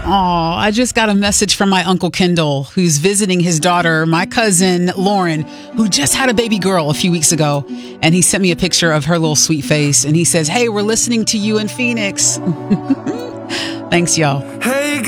Oh, I just got a message from my Uncle Kendall, who's visiting his daughter, my cousin Lauren, who just had a baby girl a few weeks ago. And he sent me a picture of her little sweet face. And he says, "Hey, we're listening to you in Phoenix." Thanks, y'all. Hey.